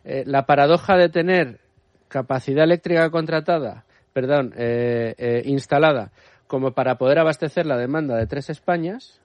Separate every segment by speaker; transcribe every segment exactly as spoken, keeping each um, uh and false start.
Speaker 1: eh, la paradoja de tener capacidad eléctrica contratada, perdón, eh, eh, instalada, como para poder abastecer la demanda de tres Españas,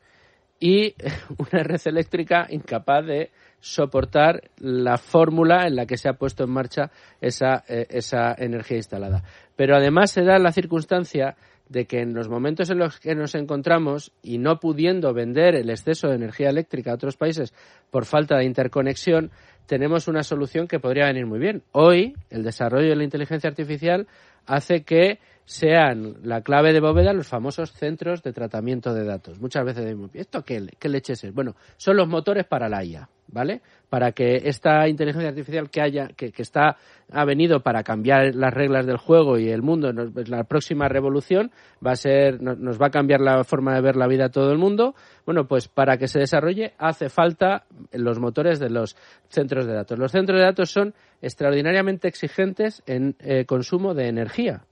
Speaker 1: y una red eléctrica incapaz de soportar la fórmula en la que se ha puesto en marcha esa, eh, esa energía instalada. Pero además se da la circunstancia de que en los momentos en los que nos encontramos y no pudiendo vender el exceso de energía eléctrica a otros países por falta de interconexión, tenemos una solución que podría venir muy bien. Hoy, el desarrollo de la inteligencia artificial hace que sean la clave de bóveda los famosos centros de tratamiento de datos. Muchas veces decimos, ¿esto qué, qué leches es? Bueno, son los motores para la I A, ¿vale? Para que esta inteligencia artificial que haya, que, que está, ha venido para cambiar las reglas del juego y el mundo, nos, la próxima revolución va a ser, nos, nos va a cambiar la forma de ver la vida a todo el mundo. Bueno, pues para que se desarrolle hace falta los motores de los centros de datos. Los centros de datos son extraordinariamente exigentes en eh, consumo de energía.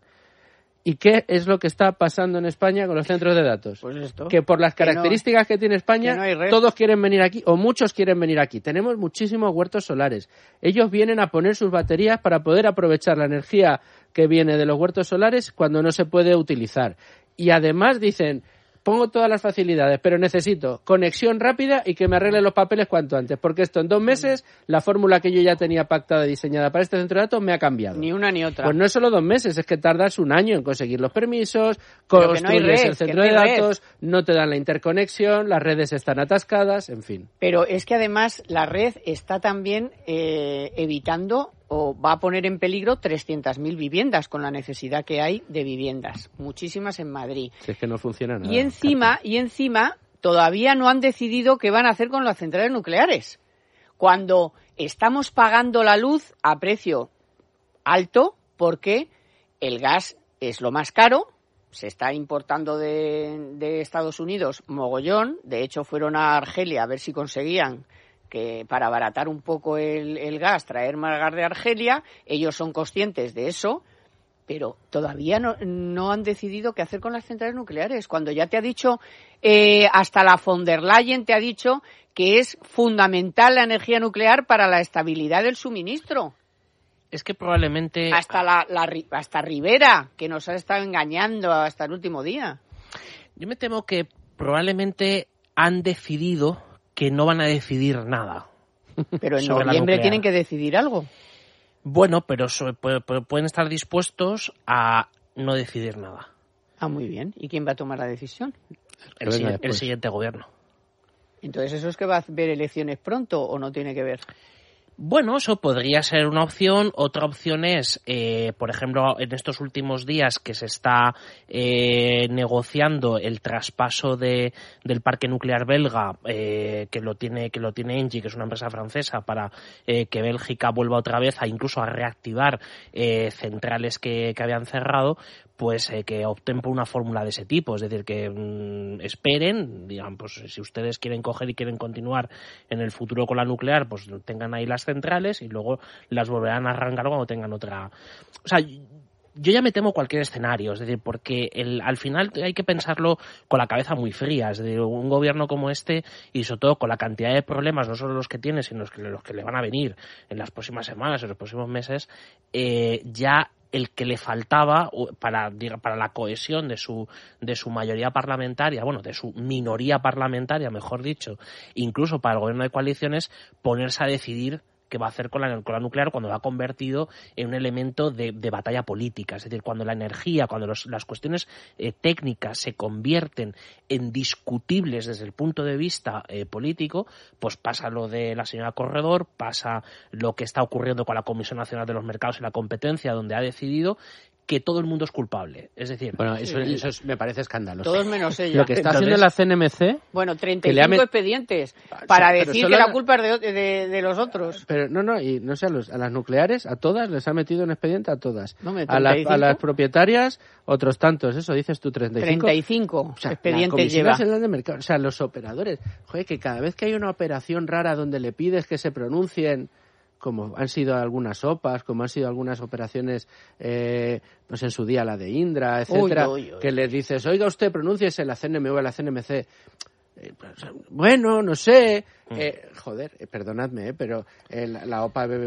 Speaker 1: ¿Y qué es lo que está pasando en España con los centros de datos?
Speaker 2: Pues esto.
Speaker 1: Que por las características que, no, que tiene España,
Speaker 2: que no
Speaker 1: todos quieren venir aquí, o muchos quieren venir aquí. Tenemos muchísimos huertos solares. Ellos vienen a poner sus baterías para poder aprovechar la energía que viene de los huertos solares cuando no se puede utilizar. Y además dicen, pongo todas las facilidades, pero necesito conexión rápida y que me arregle los papeles cuanto antes, porque esto en dos meses, la fórmula que yo ya tenía pactada y diseñada para este centro de datos me ha cambiado.
Speaker 2: Ni una ni otra.
Speaker 1: Pues no es solo dos meses, es que tardas un año en conseguir los permisos, construyes el centro de datos, no te dan la interconexión, las redes están atascadas, en fin.
Speaker 2: Pero es que además la red está también eh, evitando o va a poner en peligro trescientas mil viviendas con la necesidad que hay de viviendas, muchísimas en Madrid.
Speaker 1: Si es que no funciona nada.
Speaker 2: Y encima, y encima todavía no han decidido qué van a hacer con las centrales nucleares. Cuando estamos pagando la luz a precio alto porque el gas es lo más caro, se está importando de, de Estados Unidos mogollón, de hecho fueron a Argelia a ver si conseguían que para abaratar un poco el, el gas, traer más gas de Argelia, ellos son conscientes de eso, pero todavía no, no han decidido qué hacer con las centrales nucleares. Cuando ya te ha dicho, eh, hasta la von der Leyen te ha dicho que es fundamental la energía nuclear para la estabilidad del suministro.
Speaker 3: Es que probablemente...
Speaker 2: Hasta, la, la, hasta Rivera, que nos ha estado engañando hasta el último día.
Speaker 3: Yo me temo que probablemente han decidido que no van a decidir nada.
Speaker 2: Pero en noviembre tienen que decidir algo.
Speaker 3: Bueno, pero so, pueden estar dispuestos a no decidir nada.
Speaker 2: Ah, muy bien. ¿Y quién va a tomar la decisión?
Speaker 3: El, si, el siguiente gobierno.
Speaker 2: Entonces, ¿eso es que va a haber elecciones pronto o no tiene que ver?
Speaker 3: Bueno, eso podría ser una opción. Otra opción es, eh, por ejemplo, en estos últimos días que se está eh, negociando el traspaso de, del parque nuclear belga, eh, que lo tiene que lo tiene Engie, que es una empresa francesa, para eh, que Bélgica vuelva otra vez a incluso a reactivar eh, centrales que, que habían cerrado, pues eh, que opten por una fórmula de ese tipo, es decir, que mmm, esperen, digan, pues si ustedes quieren coger y quieren continuar en el futuro con la nuclear, pues tengan ahí las centrales y luego las volverán a arrancar cuando tengan otra... O sea, yo ya me temo cualquier escenario, es decir, porque el, al final hay que pensarlo con la cabeza muy fría, es decir, un gobierno como este y sobre todo con la cantidad de problemas, no solo los que tiene, sino los que, los que le van a venir en las próximas semanas, en los próximos meses, eh, ya el que le faltaba para, para la cohesión de su, de su mayoría parlamentaria, bueno, de su minoría parlamentaria, mejor dicho, incluso para el gobierno de coaliciones, ponerse a decidir qué va a hacer con la, con la nuclear cuando la ha convertido en un elemento de, de batalla política. Es decir, cuando la energía, cuando los, las cuestiones eh, técnicas se convierten en discutibles desde el punto de vista eh, político, pues pasa lo de la señora Corredor, pasa lo que está ocurriendo con la Comisión Nacional de los Mercados y la Competencia, donde ha decidido que todo el mundo es culpable. Es decir...
Speaker 1: Bueno, eso, sí. eso es, me parece escandaloso.
Speaker 2: Todos menos ella.
Speaker 1: Lo que está
Speaker 2: Entonces,
Speaker 1: haciendo la C N M C...
Speaker 2: Bueno, treinta y cinco met... expedientes para decir que la culpa es de, de, de los otros.
Speaker 1: Pero no, no, y no sé, a, los, a las nucleares, a todas, les ha metido en expediente a todas.
Speaker 2: No, me,
Speaker 1: a, la, a las propietarias, otros tantos. Eso dices tú, treinta y cinco.
Speaker 2: treinta y cinco o sea, expedientes
Speaker 1: lleva.
Speaker 2: De
Speaker 1: mercado, o sea, los operadores. Joder, que cada vez que hay una operación rara donde le pides que se pronuncien... como han sido algunas O P As, como han sido algunas operaciones, eh, pues en su día la de Indra, etcétera, uy, uy, uy. que le dices, oiga usted, pronúnciese la C N M V, la C N M C. Eh, pues, bueno, no sé. Eh, joder, eh, perdonadme, eh, pero eh, la, la O P A B B